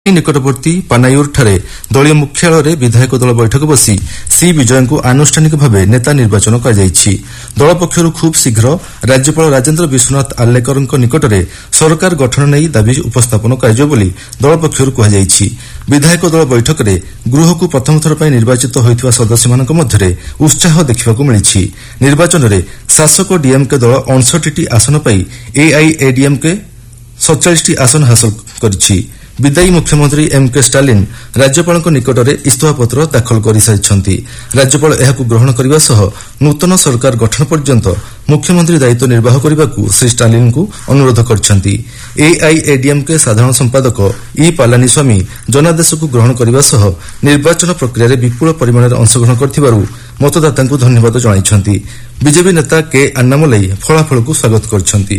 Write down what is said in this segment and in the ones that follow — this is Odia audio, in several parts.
निकटवर्ती पानायूरଠାରେ ଦଳୀୟ ମୁଖ୍ୟାଳୟରେ ବିଧାୟକ ଦଳ ବୈଠକ ବସି ଶ୍ରୀ ବିଜୟଙ୍କୁ ଆନୁଷ୍ଠାନିକ ଭାବେ ନେତା ନିର୍ବାଚନ କରାଯାଇଛି। ଦଳ ପକ୍ଷରୁ ଖୁବ୍ ଶୀଘ୍ର ରାଜ୍ୟପାଳ ରାଜେନ୍ଦ୍ର ବିଶ୍ୱନାଥ ଆର୍ଲେକରଙ୍କ ନିକଟରେ ସରକାର ଗଠନ ନେଇ ଦାବି ଉପସ୍ଥାପନ କରାଯିବ ବୋଲି ଦଳ ପକ୍ଷରୁ କୁହାଯାଇଛି। ବିଧାୟକ ଦଳ ବୈଠକରେ ଗୃହକୁ ପ୍ରଥମ ଥର ପାଇଁ ନିର୍ବାଚିତ ହୋଇଥିବା ସଦସ୍ୟମାନଙ୍କ ମଧ୍ୟରେ ଉତ୍ସାହ ଦେଖିବାକୁ ମିଳିଛି। ନିର୍ବାଚନରେ ଶାସକ ଡିଏମ୍କେ ଦଳ 59ଟି ଆସନ ପାଇ ଏଆଇଏଡିଏମ୍କେ 47ଟି ଆସନ ହାସଲ କରିଛି। ବିଦାୟୀ ମୁଖ୍ୟମନ୍ତ୍ରୀ ଏମ୍କେ ଷ୍ଟାଲିନ୍ ରାଜ୍ୟପାଳଙ୍କ ନିକଟରେ ଇସ୍ତଫାପତ୍ର ଦାଖଲ କରିସାରିଛନ୍ତି। ରାଜ୍ୟପାଳ ଏହାକୁ ଗ୍ରହଣ କରିବା ସହ ନୂତନ ସରକାର ଗଠନ ପର୍ଯ୍ୟନ୍ତ ମୁଖ୍ୟମନ୍ତ୍ରୀ ଦାୟିତ୍ୱ ନିର୍ବାହ କରିବାକୁ ଶ୍ରୀ ଷ୍ଟାଲିନ୍ଙ୍କୁ ଅନୁରୋଧ କରିଛନ୍ତି। ଏଆଇଏଡିଏମ୍କେ ସାଧାରଣ ସମ୍ପାଦକ ଇ ପାଲାନିସ୍ୱାମୀ ଜନାଦେଶକୁ ଗ୍ରହଣ କରିବା ସହ ନିର୍ବାଚନ ପ୍ରକ୍ରିୟାରେ ବିପୁଳ ପରିମାଣରେ ଅଂଶଗ୍ରହଣ କରିଥିବାରୁ ମତଦାତାଙ୍କୁ ଧନ୍ୟବାଦ ଜଣାଇଛନ୍ତି। ବିଜେପି ନେତା କେ ଆନ୍ନାମଲାଇ ଫଳାଫଳକୁ ସ୍ୱାଗତ କରିଛନ୍ତି।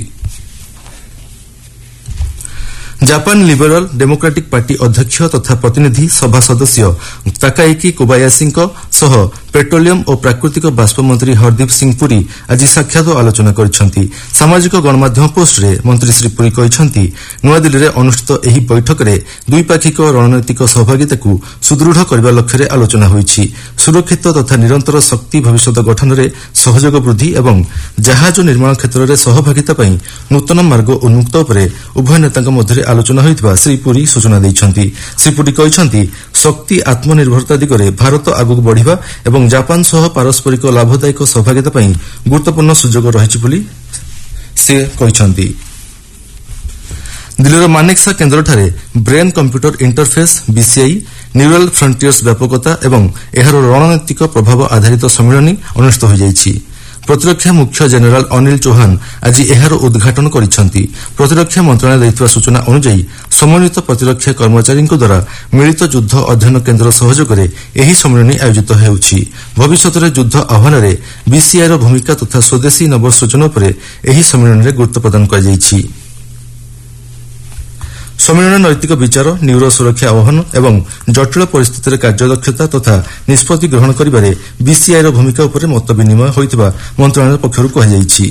ଜାପାନ ଲିବରାଲ ଡେମୋକ୍ରାଟିକ୍ ପାର୍ଟି ଅଧ୍ୟକ୍ଷ ତଥା ପ୍ରତିନିଧି ସଭା ସଦସ୍ୟ ତାକାୟୁକି କୋବାୟାସିଙ୍କ ସହ ପେଟ୍ରୋଲିୟମ ଓ ପ୍ରାକୃତିକ ବାଷ୍ପ ମନ୍ତ୍ରୀ ହରଦୀପ ସିଂ ପୁରୀ ଆଜି ସାକ୍ଷାତ ଆଲୋଚନା କରିଛନ୍ତି। ସାମାଜିକ ଗଣମାଧ୍ୟମ ପୋଷ୍ଟରେ ମନ୍ତ୍ରୀ ଶ୍ରୀ ପୁରୀ କହିଛନ୍ତି, ନୂଆଦିଲ୍ଲୀରେ ଅନୁଷ୍ଠିତ ଏହି ବୈଠକରେ ଦ୍ୱିପାକ୍ଷିକ ରଣନୈତିକ ସହଭାଗିତାକୁ ସୁଦୃଢ଼ କରିବା ଲକ୍ଷ୍ୟରେ ଆଲୋଚନା ହୋଇଛି। ସୁରକ୍ଷିତ ତଥା ନିରନ୍ତର ଶକ୍ତି ଭବିଷ୍ୟତ ଗଠନରେ ସହଯୋଗ ବୃଦ୍ଧି ଏବଂ ଜାହାଜ ନିର୍ମାଣ କ୍ଷେତ୍ରରେ ସହଭାଗିତା ପାଇଁ ନୂତନ ମାର୍ଗ ଉନ୍ମୁକ୍ତ ଉପରେ ଉଭୟ ନେତାଙ୍କ ମଧ୍ୟରେ ଆଲୋଚନା ହୋଇଥିବା ଶ୍ରୀ ପୁରୀ ସୂଚନା ଦେଇଛନ୍ତି। ଶ୍ରୀ ପୁରୀ କହିଛନ୍ତି, ଶକ୍ତି ଆତ୍ମନିର୍ଭରତା ଦିଗରେ ଭାରତ ଆଗକୁ ବଢ଼ିବା ଏବଂ ଜାପାନ ସହ ପାରସ୍ପରିକ ଲାଭଦାୟକ ସହଭାଗିତା ପାଇଁ ଗୁରୁତ୍ୱପୂର୍ଣ୍ଣ ସୁଯୋଗ ରହିଛି ବୋଲି ସେ କହିଛନ୍ତି। ଦିଲ୍ଲୀର Manekshaw କେନ୍ଦ୍ରଠାରେ brain computer interface BCI neural frontiers ବ୍ୟାପକତା ଏବଂ ଏହାର ରଣନୈତିକ ପ୍ରଭାବ ଆଧାରିତ ସମ୍ମିଳନୀ ଅନୁଷ୍ଠିତ ହୋଇଯାଇଛି। ପ୍ରତିରକ୍ଷା ମୁଖ୍ୟ ଜେନେରାଲ ଅନିଲ ଚୌହାନ ଆଜି ଏହାର ଉଦ୍ଘାଟନ କରିଛନ୍ତି। ପ୍ରତିରକ୍ଷା ମନ୍ତ୍ରଣାଳୟ ଦେଇଥିବା ସୂଚନା ଅନୁଯାୟୀ ସମନ୍ୱିତ ପ୍ରତିରକ୍ଷା କର୍ମଚାରୀଙ୍କ ଦ୍ୱାରା ମିଳିତ ଯୁଦ୍ଧ ଅଧ୍ୟୟନ କେନ୍ଦ୍ର ସହଯୋଗରେ ଏହି ସମ୍ମିଳନୀ ଆୟୋଜିତ ହେଉଛି। ଭବିଷ୍ୟତରେ ଯୁଦ୍ଧ ଆହ୍ୱାନରେ ବିସିଆଇର ଭୂମିକା ତଥା ସ୍ୱଦେଶୀ ନବସୃଜନ ଉପରେ ଏହି ସମ୍ମିଳନୀରେ ଗୁରୁତ୍ୱ ପ୍ରଦାନ କରାଯାଇଛି। ସମ୍ମିଳନୀ ନୈତିକ ବିଚାର, ନ୍ୟୁରୋ ସୁରକ୍ଷା ଆହ୍ୱାନ ଏବଂ ଜଟିଳ ପରିସ୍ଥିତିରେ କାର୍ଯ୍ୟଦକ୍ଷତା ତଥା ନିଷ୍ପତ୍ତି ଗ୍ରହଣ କରିବାରେ ବିସିଆଇର ଭୂମିକା ଉପରେ ମତ ବିନିମୟ ହୋଇଥିବା ମନ୍ତ୍ରଣାଳୟ ପକ୍ଷରୁ କୁହାଯାଇଛି।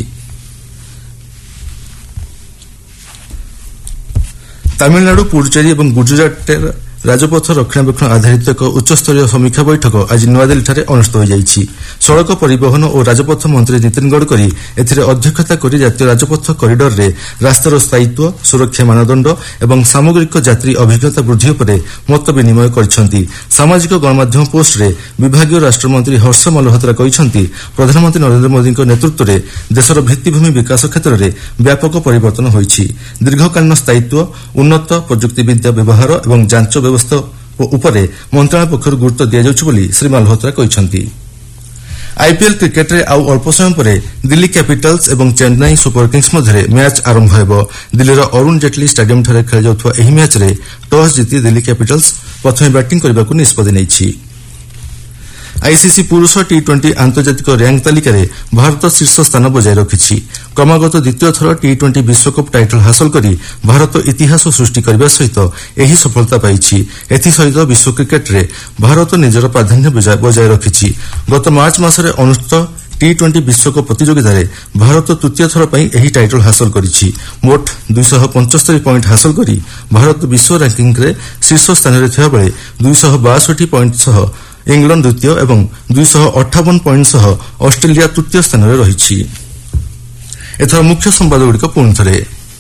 ତାମିଲନାଡୁ, ପୁଡୁଚେରୀ ଏବଂ ଗୁଜରାଟର ରାଜପଥ ରକ୍ଷଣାବେକ୍ଷଣ ଆଧାରିତ ଏକ ଉଚ୍ଚସ୍ତରୀୟ ସମୀକ୍ଷା ବୈଠକ ଆଜି ନୂଆଦିଲ୍ଲୀଠାରେ ଅନୁଷ୍ଠିତ ହୋଇଯାଇଛି। ସଡ଼କ ପରିବହନ ଓ ରାଜପଥ ମନ୍ତ୍ରୀ ନୀତିନ ଗଡ଼କରୀ ଏଥିରେ ଅଧ୍ୟକ୍ଷତା କରି ଜାତୀୟ ରାଜପଥ କରିଡରରେ ରାସ୍ତାର ସ୍ଥାୟିତ୍ୱ, ସୁରକ୍ଷା ମାନଦଣ୍ଡ ଏବଂ ସାମଗ୍ରିକ ଯାତ୍ରୀ ଅଭିଜ୍ଞତା ବୃଦ୍ଧି ଉପରେ ମତ ବିନିମୟ କରିଛନ୍ତି। ସାମାଜିକ ଗଣମାଧ୍ୟମ ପୋଷ୍ଟରେ ବିଭାଗୀୟ ରାଷ୍ଟ୍ରମନ୍ତ୍ରୀ ହର୍ଷ ମଲହୋତ୍ରା କହିଛନ୍ତି, ପ୍ରଧାନମନ୍ତ୍ରୀ ନରେନ୍ଦ୍ର ମୋଦିଙ୍କ ନେତୃତ୍ୱରେ ଦେଶର ଭିତ୍ତିଭୂମି ବିକାଶ କ୍ଷେତ୍ରରେ ବ୍ୟାପକ ପରିବର୍ତ୍ତନ ହୋଇଛି। ଦୀର୍ଘକାଳୀନ ସ୍ଥାୟିତ୍ୱ, ଉନ୍ନତ ପ୍ରଯୁକ୍ତିବିଦ୍ୟା ବ୍ୟବହାର ଏବଂ ଯାଞ୍ଚ ବ୍ୟବସ୍ଥା ଉପରେ ମନ୍ତ୍ରଣାଳୟ ପକ୍ଷରୁ ଗୁରୁତ୍ୱ ଦିଆଯାଉଛି ବୋଲି ଶ୍ରୀ ମାଲହୋତ୍ରା କହିଛନ୍ତି। ଆଇପିଏଲ୍ କ୍ରିକେଟରେ ଆଉ ଅଳ୍ପ ସମୟ ପରେ ଦିଲ୍ଲୀ କ୍ୟାପିଟାଲ୍ସ ଏବଂ ଚେନ୍ନାଇ ସୁପର କିଙ୍ଗସ୍ ମଧ୍ୟରେ ମ୍ୟାଚ୍ ଆରମ୍ଭ ହେବ। ଦିଲ୍ଲୀର ଅରୁଣ ଜେଟଲୀ ଷ୍ଟାଡିୟମଠାରେ ଖେଳାଯାଉଥିବା ଏହି ମ୍ୟାଚ୍ରେ ଟସ୍ ଜିତି ଦିଲ୍ଲୀ କ୍ୟାପିଟାଲ୍ସ ପ୍ରଥମେ ବ୍ୟାଟିଂ କରିବାକୁ ନିଷ୍ପତ୍ତି ନେଇଛି। ଆଇସିସି ପୁରୁଷ ଟି20 ଆନ୍ତର୍ଜାତିକ ର୍ୟାଙ୍କ ତାଲିକାରେ ଭାରତ ଶୀର୍ଷ ସ୍ଥାନ ବଜାୟ ରଖିଛି। କ୍ରମାଗତ ଦ୍ୱିତୀୟ ଥର ଟି20 ବିଶ୍ୱକପ୍ ଟାଇଟଲ ହାସଲ କରି ଭାରତ ଇତିହାସ ସୃଷ୍ଟି କରିବା ସହିତ ଏହି ସଫଳତା ପାଇଛି। ଏଥିସହିତ ବିଶ୍ୱ କ୍ରିକେଟରେ ଭାରତ ନିଜର ପ୍ରାଧାନ୍ୟ ବଜାୟ ରଖିଛି। ଗତ ମାର୍ଚ୍ଚ ମାସରେ ଅନୁଷ୍ଠିତ ଟି20 ବିଶ୍ୱକପ୍ ପ୍ରତିଯୋଗିତାରେ ଭାରତ ତୃତୀୟ ଥର ପାଇଁ ଏହି ଟାଇଟଲ ହାସଲ କରିଛି। ମୋଟ 275 ପଏଣ୍ଟ ହାସଲ କରି ଭାରତ ବିଶ୍ୱ ର୍ୟାଙ୍କିଙ୍ଗ୍ରେ ଶୀର୍ଷ ସ୍ଥାନରେ ଥିବାବେଳେ 262 ପଏଣ୍ଟ ସହ ଇଂଲଣ୍ଡ ଦ୍ୱିତୀୟ ଏବଂ 258 ପଏଣ୍ଟ ସହ ଅଷ୍ଟ୍ରେଲିଆ ତୃତୀୟ ସ୍ଥାନରେ ରହିଛି। ଏଥର ମୁଖ୍ୟ ସମ୍ବାଦଗୁଡ଼ିକ ପୁଣିଥରେ।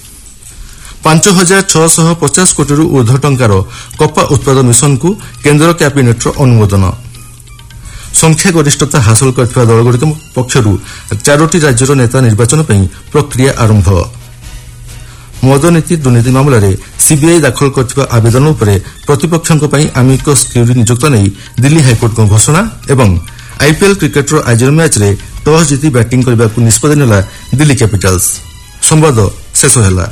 5,650 କୋଟିରୁ ଊର୍ଦ୍ଧ୍ୱ ଟଙ୍କାର କପା ଉତ୍ପାଦ ମିଶନକୁ କେନ୍ଦ୍ର କ୍ୟାବିନେଟ୍ର ଅନୁମୋଦନ। ସଂଖ୍ୟାଗରିଷ୍ଠତା ହାସଲ କରିଥିବା ଦଳଗୁଡ଼ିକ ପକ୍ଷରୁ 4ଟି ରାଜ୍ୟର ନେତା ନିର୍ବାଚନ ପାଇଁ ପ୍ରକ୍ରିୟା ଆରମ୍ଭ। ମଦନୀତି ଦୁର୍ନୀତି ମାମଲାରେ ସିବିଆଇ ଦାଖଲ କରିଥିବା ଆବେଦନ ଉପରେ ପ୍ରତିପକ୍ଷଙ୍କ ପାଇଁ ଆମିକସ୍ କ୍ୟୁରି ନିଯୁକ୍ତ ନେଇ ଦିଲ୍ଲୀ ହାଇକୋର୍ଟଙ୍କ ଘୋଷଣା ଏବଂ ଆଇପିଏଲ୍ କ୍ରିକେଟର ଆଜିର ମ୍ୟାଚ୍ରେ ଟସ୍ ଜିତି ବ୍ୟାଟିଂ କରିବାକୁ ନିଷ୍ପତ୍ତି ନେଲା ଦିଲ୍ଲୀ କ୍ୟାପିଟାଲ୍ସ। ସମ୍ବାଦ ଶେଷ ହେଲା।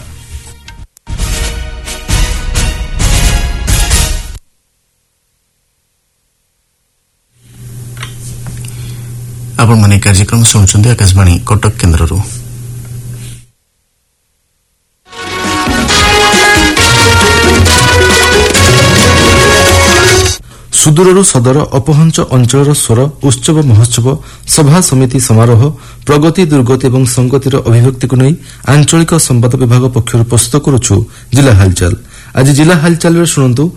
ଆପଣମାନେ କାର୍ଯ୍ୟକ୍ରମ ଶୁଣୁଛନ୍ତି ଆକାଶବାଣୀ କଟକ କେନ୍ଦ୍ରରୁ। ସୁଦୂରରୁ ସଦର ଅପହଞ୍ଚ ଅଞ୍ଚଳର ସ୍ୱର ଉତ୍ସବ ମହୋତ୍ସବ ସଭା ସମିତି ସମାରୋହ ପ୍ରଗତି ଦୁର୍ଗତି ଏବଂ ସଂଗତିର ଅଭିବ୍ୟକ୍ତିକୁ ନେଇ ଆଞ୍ଚଳିକ ସମ୍ବାଦ ବିଭାଗ ପକ୍ଷରୁ ପ୍ରସ୍ତୁତ କରୁଛୁ ଜିଲ୍ଲା ହାଲଚାଲ। ଆଜି ଜିଲ୍ଲା ହାଲଚାଲରେ ଶୁଣନ୍ତୁ